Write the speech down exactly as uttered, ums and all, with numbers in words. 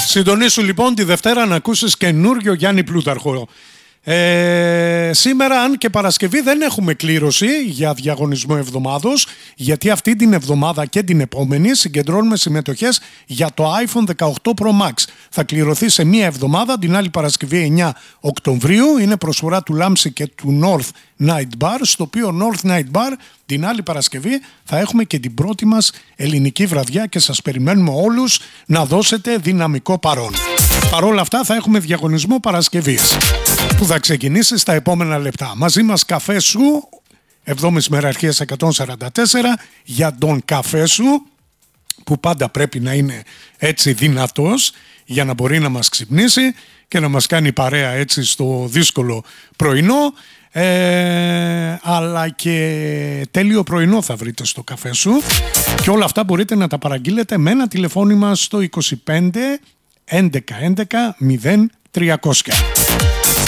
Συντονίσου λοιπόν τη Δευτέρα να ακούσεις καινούριο Γιάννη Πλούταρχο. Ε, σήμερα, αν και Παρασκευή, δεν έχουμε κλήρωση για διαγωνισμό εβδομάδος, γιατί αυτή την εβδομάδα και την επόμενη συγκεντρώνουμε συμμετοχές για το άιφον δεκαοκτώ Pro Max. Θα κληρωθεί σε μία εβδομάδα, την άλλη Παρασκευή εννιά Οκτωβρίου. Είναι προσφορά του Λάμψη και του North Night Bar, στο οποίο North Night Bar την άλλη Παρασκευή θα έχουμε και την πρώτη μας ελληνική βραδιά και σας περιμένουμε όλους να δώσετε δυναμικό παρόν. Παρ' όλα αυτά θα έχουμε διαγωνισμό Παρασκευής που θα ξεκινήσει στα επόμενα λεπτά. Μαζί μας Καφέ Σου, εβδόμης Μεραρχίας εκατόν σαράντα τέσσερα, για τον καφέ σου, που πάντα πρέπει να είναι έτσι δυνατός για να μπορεί να μας ξυπνήσει και να μας κάνει παρέα έτσι στο δύσκολο πρωινό. Ε, αλλά και τέλειο πρωινό θα βρείτε στο Καφέ Σου, και όλα αυτά μπορείτε να τα παραγγείλετε με ένα τηλεφώνημα στο είκοσι πέντε έντεκα έντεκα μηδέν τριακόσια.